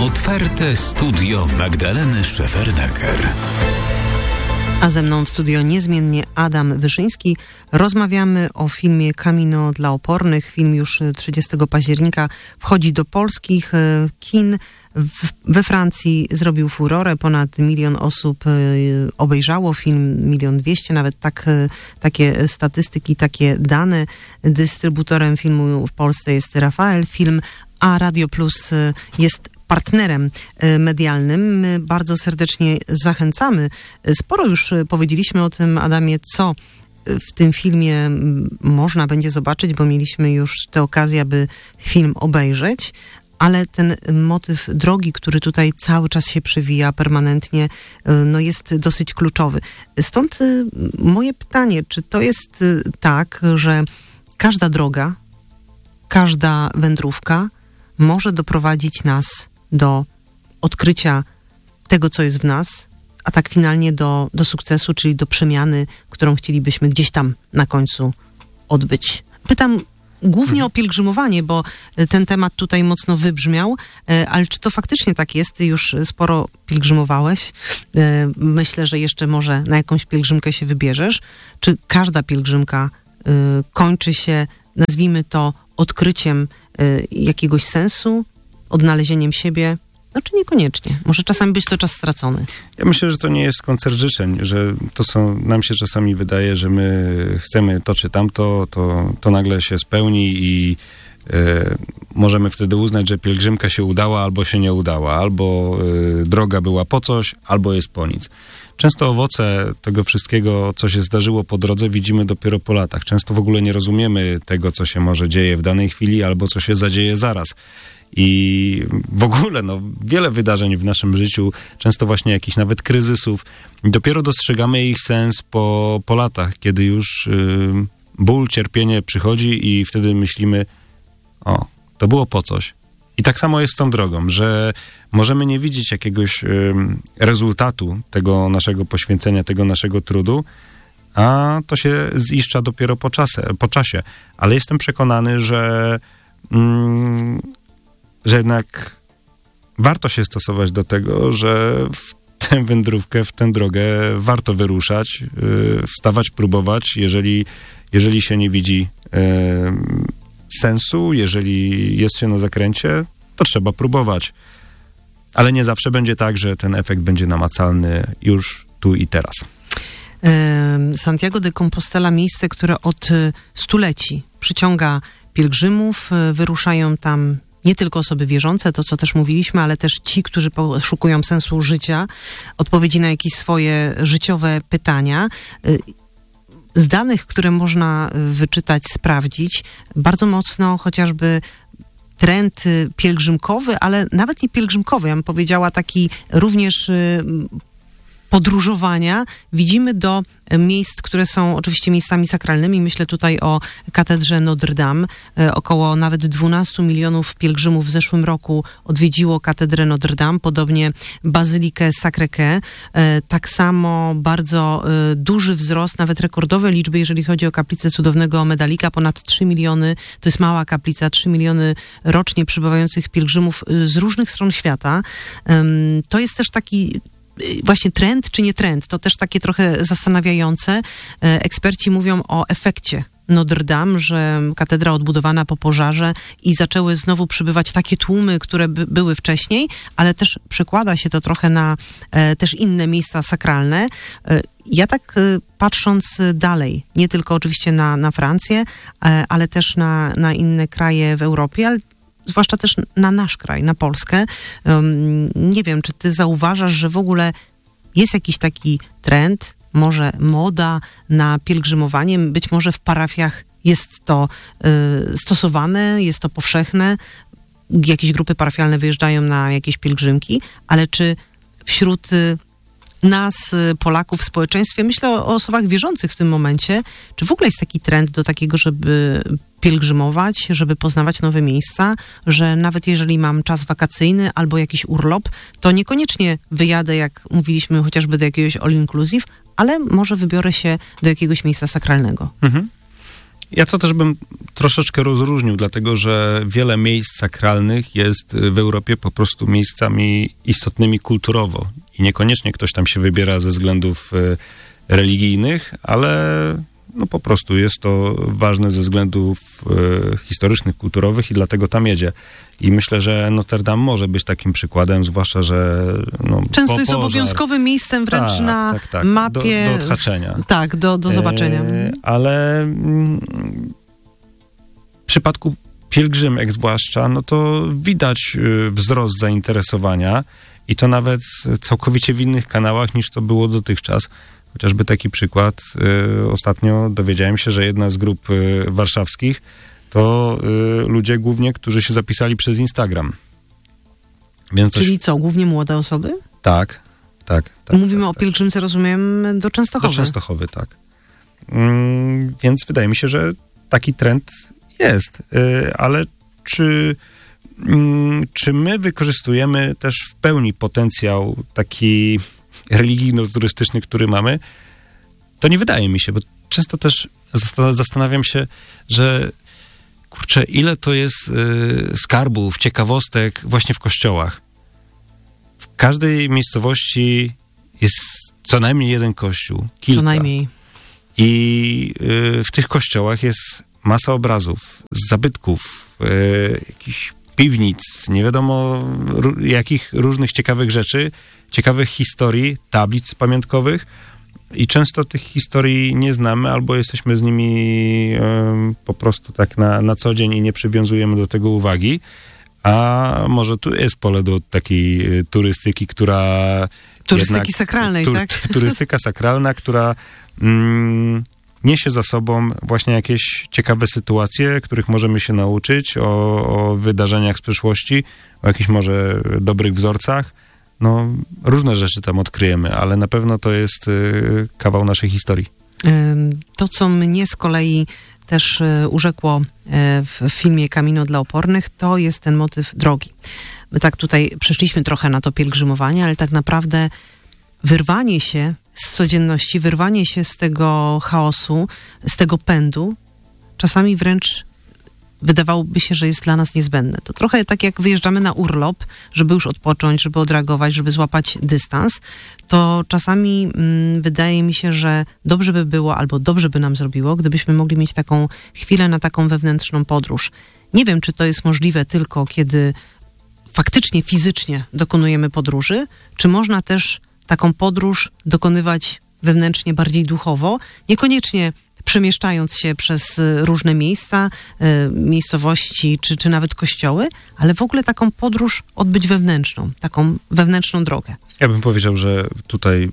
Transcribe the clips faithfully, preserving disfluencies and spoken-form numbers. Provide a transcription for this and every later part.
Otwarte studio Magdaleny Szefernaker. A ze mną w studio niezmiennie Adam Wyszyński. Rozmawiamy o filmie Camino dla opornych. Film już trzydziestego października wchodzi do polskich kin. W, we Francji zrobił furorę. Ponad milion osób obejrzało film, milion dwieście, nawet tak, takie statystyki, takie dane. Dystrybutorem filmu w Polsce jest Rafael Film, a Radio Plus jest partnerem medialnym. My bardzo serdecznie zachęcamy. Sporo już powiedzieliśmy o tym, Adamie, co w tym filmie można będzie zobaczyć, bo mieliśmy już tę okazję, aby film obejrzeć, ale ten motyw drogi, który tutaj cały czas się przewija permanentnie, no jest dosyć kluczowy. Stąd moje pytanie, czy to jest tak, że każda droga, każda wędrówka może doprowadzić nas do odkrycia tego, co jest w nas, a tak finalnie do, do sukcesu, czyli do przemiany, którą chcielibyśmy gdzieś tam na końcu odbyć. Pytam głównie o pielgrzymowanie, bo ten temat tutaj mocno wybrzmiał, ale czy to faktycznie tak jest? Ty już sporo pielgrzymowałeś. Myślę, że jeszcze może na jakąś pielgrzymkę się wybierzesz. Czy każda pielgrzymka kończy się, nazwijmy to, odkryciem jakiegoś sensu, odnalezieniem siebie, no czy niekoniecznie. Może czasami być to czas stracony. Ja myślę, że to nie jest koncert życzeń, że to są, nam się czasami wydaje, że my chcemy to czy tamto, to, to nagle się spełni i e, możemy wtedy uznać, że pielgrzymka się udała albo się nie udała, albo e, droga była po coś, albo jest po nic. Często owoce tego wszystkiego, co się zdarzyło po drodze, widzimy dopiero po latach. Często w ogóle nie rozumiemy tego, co się może dzieje w danej chwili, albo co się zadzieje zaraz. I w ogóle no, wiele wydarzeń w naszym życiu, często właśnie jakichś nawet kryzysów, dopiero dostrzegamy ich sens po, po latach, kiedy już y, ból, cierpienie przychodzi i wtedy myślimy, o, to było po coś. I tak samo jest z tą drogą, że możemy nie widzieć jakiegoś y, rezultatu tego naszego poświęcenia, tego naszego trudu, a to się ziszcza dopiero po, czasę, po czasie. Ale jestem przekonany, że mm, że jednak warto się stosować do tego, że w tę wędrówkę, w tę drogę warto wyruszać, yy, wstawać, próbować, jeżeli, jeżeli się nie widzi yy, sensu, jeżeli jest się na zakręcie, to trzeba próbować. Ale nie zawsze będzie tak, że ten efekt będzie namacalny już tu i teraz. Santiago de Compostela, miejsce, które od stuleci przyciąga pielgrzymów, wyruszają tam nie tylko osoby wierzące, to co też mówiliśmy, ale też ci, którzy poszukują sensu życia, odpowiedzi na jakieś swoje życiowe pytania. Z danych, które można wyczytać, sprawdzić, bardzo mocno chociażby trend pielgrzymkowy, ale nawet nie pielgrzymkowy, ja bym powiedziała taki również podróżowania widzimy do miejsc, które są oczywiście miejscami sakralnymi. Myślę tutaj o katedrze Notre Dame. Około nawet dwunastu milionów pielgrzymów w zeszłym roku odwiedziło katedrę Notre Dame, podobnie bazylikę Sacré-Cœur. Tak samo bardzo duży wzrost, nawet rekordowe liczby, jeżeli chodzi o kaplicę Cudownego Medalika, ponad trzy miliony. To jest mała kaplica, trzy miliony rocznie przybywających pielgrzymów z różnych stron świata. To jest też taki właśnie trend czy nie trend, to też takie trochę zastanawiające. Eksperci mówią o efekcie Notre Dame, że katedra odbudowana po pożarze i zaczęły znowu przybywać takie tłumy, które by, były wcześniej, ale też przekłada się to trochę na e, też inne miejsca sakralne. E, ja tak e, patrząc dalej, nie tylko oczywiście na, na Francję, e, ale też na, na inne kraje w Europie, ale zwłaszcza też na nasz kraj, na Polskę. Um, nie wiem, czy ty zauważasz, że w ogóle jest jakiś taki trend, może moda na pielgrzymowanie, być może w parafiach jest to y, stosowane, jest to powszechne, jakieś grupy parafialne wyjeżdżają na jakieś pielgrzymki, ale czy wśród y, nas, Polaków w społeczeństwie, myślę o, o osobach wierzących w tym momencie, czy w ogóle jest taki trend do takiego, żeby pielgrzymować, żeby poznawać nowe miejsca, że nawet jeżeli mam czas wakacyjny albo jakiś urlop, to niekoniecznie wyjadę, jak mówiliśmy, chociażby do jakiegoś all inclusive, ale może wybiorę się do jakiegoś miejsca sakralnego. Mhm. Ja to też bym troszeczkę rozróżnił, dlatego że wiele miejsc sakralnych jest w Europie po prostu miejscami istotnymi kulturowo i niekoniecznie ktoś tam się wybiera ze względów religijnych, ale no po prostu jest to ważne ze względów e, historycznych, kulturowych i dlatego tam jedzie. I myślę, że Notre Dame może być takim przykładem, zwłaszcza, że no, często po, jest pożar. obowiązkowym miejscem wręcz tak, na tak, tak. mapie. Do, do odhaczenia. Tak, do, do zobaczenia. E, ale mm, w przypadku pielgrzymek zwłaszcza, no to widać y, wzrost zainteresowania i to nawet całkowicie w innych kanałach niż to było dotychczas. Chociażby taki przykład, y, ostatnio dowiedziałem się, że jedna z grup y, warszawskich to y, ludzie głównie, którzy się zapisali przez Instagram. Więc Czyli coś... co, głównie młode osoby? Tak, tak. tak Mówimy tak, o tak. pielgrzymce, rozumiem, do Częstochowy. Do Częstochowy, tak. Mm, więc wydaje mi się, że taki trend jest, y, ale czy, mm, czy my wykorzystujemy też w pełni potencjał taki religijno-turystyczny, który mamy, to nie wydaje mi się, bo często też zastanawiam się, że kurczę, ile to jest y, skarbów, ciekawostek właśnie w kościołach. W każdej miejscowości jest co najmniej jeden kościół, kilka. Co najmniej. I y, w tych kościołach jest masa obrazów, zabytków, y, jakichś piwnic, nie wiadomo r- jakich różnych ciekawych rzeczy, ciekawych historii, tablic pamiątkowych i często tych historii nie znamy albo jesteśmy z nimi y, po prostu tak na, na co dzień i nie przywiązujemy do tego uwagi, a może tu jest pole do takiej y, turystyki, która Turystyki jednak, sakralnej, tu, tak? Turystyka sakralna, która mm, niesie za sobą właśnie jakieś ciekawe sytuacje, których możemy się nauczyć, o, o wydarzeniach z przeszłości, o jakichś może dobrych wzorcach. No, różne rzeczy tam odkryjemy, ale na pewno to jest y, kawał naszej historii. To, co mnie z kolei też y, urzekło y, w filmie Camino dla Opornych, to jest ten motyw drogi. My tak tutaj przeszliśmy trochę na to pielgrzymowanie, ale tak naprawdę wyrwanie się z codzienności, wyrwanie się z tego chaosu, z tego pędu, czasami wręcz wydawałoby się, że jest dla nas niezbędne. To trochę tak jak wyjeżdżamy na urlop, żeby już odpocząć, żeby odreagować, żeby złapać dystans, to czasami mm, wydaje mi się, że dobrze by było, albo dobrze by nam zrobiło, gdybyśmy mogli mieć taką chwilę na taką wewnętrzną podróż. Nie wiem, czy to jest możliwe tylko, kiedy faktycznie, fizycznie dokonujemy podróży, czy można też taką podróż dokonywać wewnętrznie, bardziej duchowo, niekoniecznie przemieszczając się przez różne miejsca, y, miejscowości, czy, czy nawet kościoły, ale w ogóle taką podróż odbyć wewnętrzną, taką wewnętrzną drogę. Ja bym powiedział, że tutaj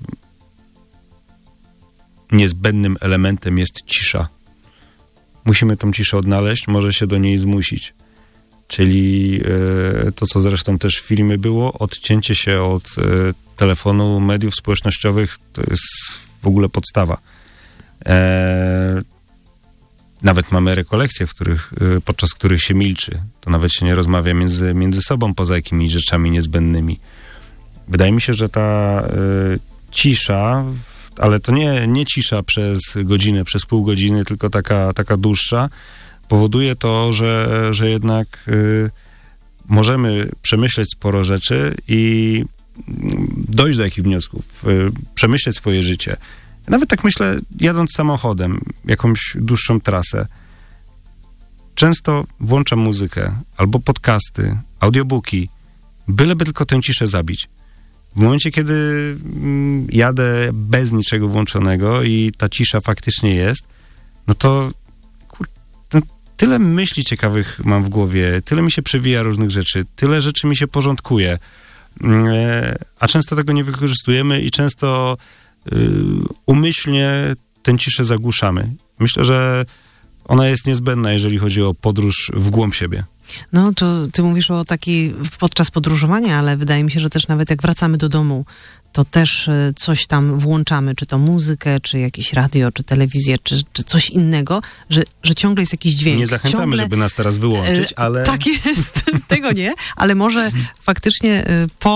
niezbędnym elementem jest cisza. Musimy tą ciszę odnaleźć, może się do niej zmusić. Czyli y, to, co zresztą też w filmie było, odcięcie się od y, telefonu, mediów społecznościowych, to jest w ogóle podstawa. E, nawet mamy rekolekcje, w których, y, podczas których się milczy. To nawet się nie rozmawia między, między sobą poza jakimiś rzeczami niezbędnymi. Wydaje mi się, że ta y, cisza, ale to nie, nie cisza przez godzinę, przez pół godziny, tylko taka, taka dłuższa, powoduje to, że, że jednak y, możemy przemyśleć sporo rzeczy i dojść do jakichś wniosków, y, przemyśleć swoje życie. Nawet tak myślę, jadąc samochodem, jakąś dłuższą trasę, często włączam muzykę albo podcasty, audiobooki, byleby tylko tę ciszę zabić. W momencie, kiedy mm, jadę bez niczego włączonego i ta cisza faktycznie jest, no to kur... no, tyle myśli ciekawych mam w głowie, tyle mi się przewija różnych rzeczy, tyle rzeczy mi się porządkuje, e, a często tego nie wykorzystujemy i często umyślnie tę ciszę zagłuszamy. Myślę, że ona jest niezbędna, jeżeli chodzi o podróż w głąb siebie. No, to ty mówisz o takiej podczas podróżowania, ale wydaje mi się, że też nawet jak wracamy do domu, to też coś tam włączamy, czy to muzykę, czy jakieś radio, czy telewizję, czy, czy coś innego, że, że ciągle jest jakiś dźwięk. Nie zachęcamy, ciągle, żeby nas teraz wyłączyć, ale... Tak jest, tego nie, ale może faktycznie po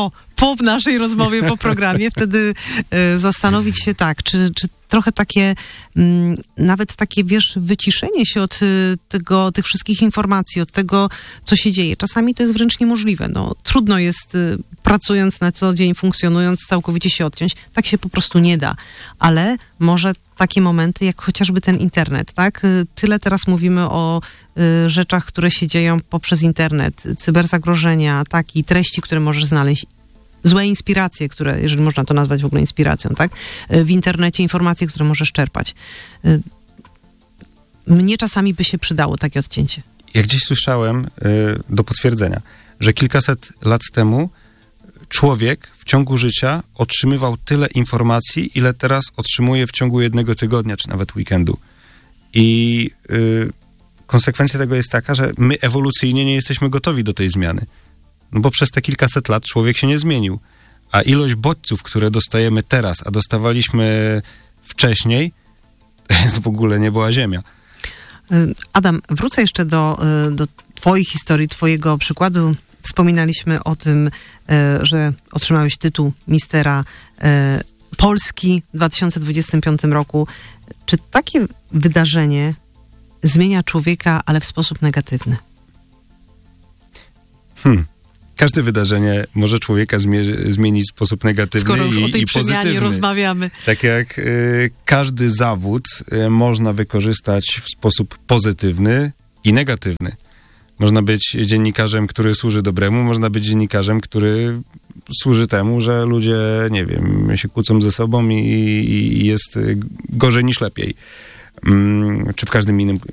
po naszej rozmowie, po programie, wtedy y, zastanowić się tak, czy, czy trochę takie, mm, nawet takie, wiesz, wyciszenie się od y, tego, tych wszystkich informacji, od tego, co się dzieje. Czasami to jest wręcz niemożliwe. No, trudno jest, y, pracując na co dzień, funkcjonując, całkowicie się odciąć. Tak się po prostu nie da. Ale może takie momenty, jak chociażby ten internet, tak? Y, Tyle teraz mówimy o y, rzeczach, które się dzieją poprzez internet, cyberzagrożenia, ataki, treści, które możesz znaleźć. Złe inspiracje, które, jeżeli można to nazwać w ogóle inspiracją, tak? W internecie informacje, które możesz czerpać. Mnie czasami by się przydało takie odcięcie. Ja gdzieś słyszałem, do potwierdzenia, że kilkaset lat temu człowiek w ciągu życia otrzymywał tyle informacji, ile teraz otrzymuje w ciągu jednego tygodnia, czy nawet weekendu. I y, konsekwencja tego jest taka, że my ewolucyjnie nie jesteśmy gotowi do tej zmiany. No bo przez te kilkaset lat człowiek się nie zmienił. A ilość bodźców, które dostajemy teraz, a dostawaliśmy wcześniej, to jest w ogóle nie była ziemia. Adam, wrócę jeszcze do, do twojej historii, twojego przykładu. Wspominaliśmy o tym, że otrzymałeś tytuł mistera Polski w dwa tysiące dwudziestym piątym roku. Czy takie wydarzenie zmienia człowieka, ale w sposób negatywny? Hmm. Każde wydarzenie może człowieka zmie- zmienić w sposób negatywny Skoro już i, o tej i pozytywny. rozmawiamy. Tak jak y, każdy zawód y, można wykorzystać w sposób pozytywny i negatywny. Można być dziennikarzem, który służy dobremu, można być dziennikarzem, który służy temu, że ludzie, nie wiem, się kłócą ze sobą i, i jest gorzej niż lepiej. Mm, czy w każdym innym